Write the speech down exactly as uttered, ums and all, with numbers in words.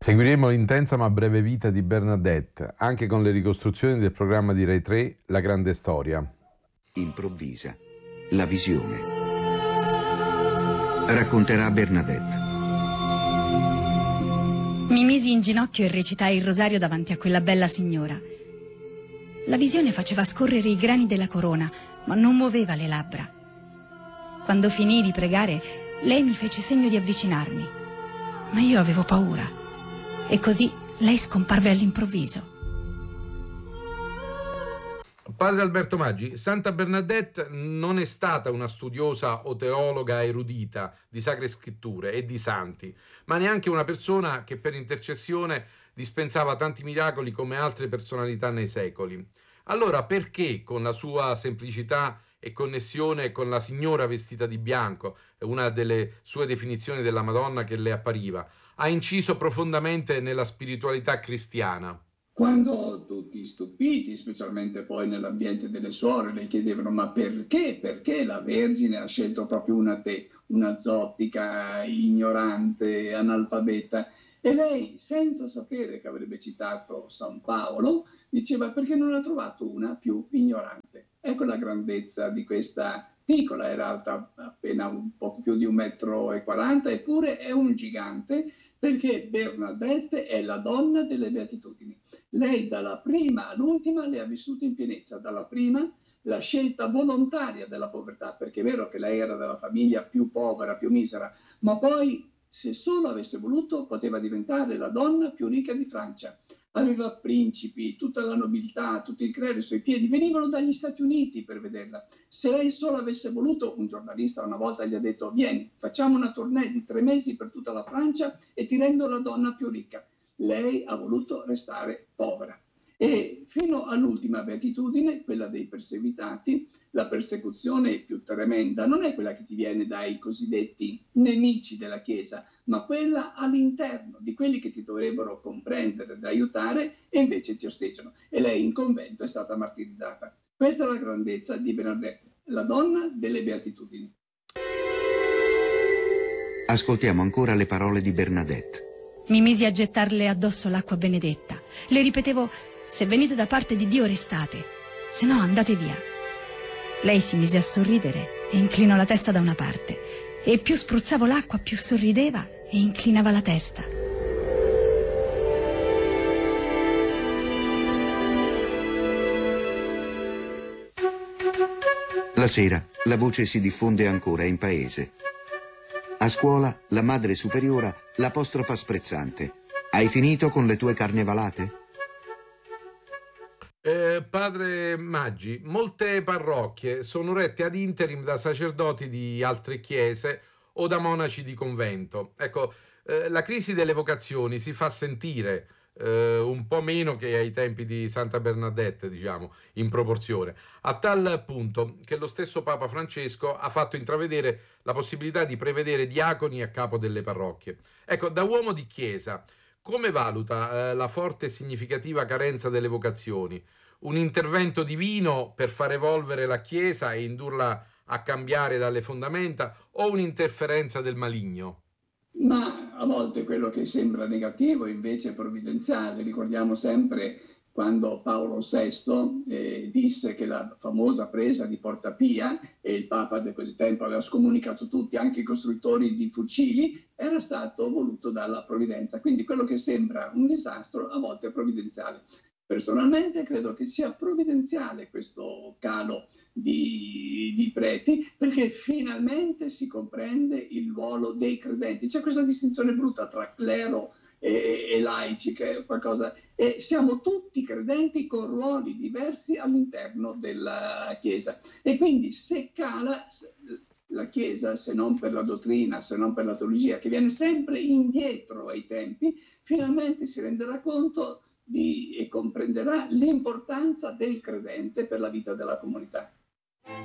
Seguiremo l'intensa ma breve vita di Bernadette, anche con le ricostruzioni del programma di Rai tre La Grande Storia. Improvvisa. La visione. Racconterà Bernadette. Mi misi in ginocchio e recitai il rosario davanti a quella bella signora. La visione faceva scorrere i grani della corona, ma non muoveva le labbra. Quando finii di pregare, lei mi fece segno di avvicinarmi, ma io avevo paura. E così lei scomparve all'improvviso. Padre Alberto Maggi, Santa Bernadette non è stata una studiosa o teologa erudita di sacre scritture e di santi, ma neanche una persona che per intercessione dispensava tanti miracoli come altre personalità nei secoli. Allora perché con la sua semplicità e connessione con la signora vestita di bianco, una delle sue definizioni della Madonna che le appariva, ha inciso profondamente nella spiritualità cristiana? Quando tutti stupiti, specialmente poi nell'ambiente delle suore, le chiedevano ma perché? Perché la Vergine ha scelto proprio una te, una zottica, ignorante, analfabeta? E lei, senza sapere che avrebbe citato San Paolo, diceva perché non ha trovato una più ignorante. Ecco la grandezza di questa piccola, era alta appena un po' più di un metro e quaranta, eppure è un gigante, perché Bernadette è la donna delle beatitudini. Lei dalla prima all'ultima le ha vissute in pienezza. Dalla prima la scelta volontaria della povertà, perché è vero che lei era della famiglia più povera, più misera, ma poi se solo avesse voluto poteva diventare la donna più ricca di Francia. Aveva principi, tutta la nobiltà, tutto il clero ai suoi piedi, venivano dagli Stati Uniti per vederla. Se lei solo avesse voluto, un giornalista una volta gli ha detto vieni, facciamo una tournée di tre mesi per tutta la Francia e ti rendo la donna più ricca. Lei ha voluto restare povera. E fino all'ultima beatitudine, quella dei perseguitati, la persecuzione più tremenda non è quella che ti viene dai cosiddetti nemici della Chiesa, ma quella all'interno di quelli che ti dovrebbero comprendere ed aiutare e invece ti osteggiano. E lei in convento è stata martirizzata. Questa è la grandezza di Bernadette, la donna delle beatitudini. Ascoltiamo ancora le parole di Bernadette. Mi misi a gettarle addosso l'acqua benedetta. Le ripetevo: se venite da parte di Dio restate, se no andate via. Lei si mise a sorridere e inclinò la testa da una parte, e più spruzzavo l'acqua più sorrideva e inclinava la testa. La sera la voce si diffonde ancora in paese. A scuola la madre superiora l'apostrofa sprezzante. Hai finito con le tue carnevalate? Eh, padre Maggi, molte parrocchie sono rette ad interim da sacerdoti di altre chiese o da monaci di convento. Ecco, eh, la crisi delle vocazioni si fa sentire eh, un po' meno che ai tempi di Santa Bernadette, diciamo, in proporzione, a tal punto che lo stesso Papa Francesco ha fatto intravedere la possibilità di prevedere diaconi a capo delle parrocchie. Ecco, da uomo di chiesa, come valuta eh, la forte e significativa carenza delle vocazioni? Un intervento divino per far evolvere la Chiesa e indurla a cambiare dalle fondamenta, o un'interferenza del maligno? Ma a volte quello che sembra negativo invece è provvidenziale. Ricordiamo sempre quando Paolo sesto eh, disse che la famosa presa di Porta Pia, e il Papa di quel tempo aveva scomunicato tutti, anche i costruttori di fucili, era stato voluto dalla provvidenza. Quindi quello che sembra un disastro a volte è provvidenziale. Personalmente credo che sia provvidenziale questo calo di, di preti, perché finalmente si comprende il ruolo dei credenti. C'è questa distinzione brutta tra clero e, e laici, che è qualcosa, e siamo tutti credenti con ruoli diversi all'interno della Chiesa. E quindi se cala la Chiesa, se non per la dottrina, se non per la teologia, che viene sempre indietro ai tempi, finalmente si renderà conto di, e comprenderà l'importanza del credente per la vita della comunità.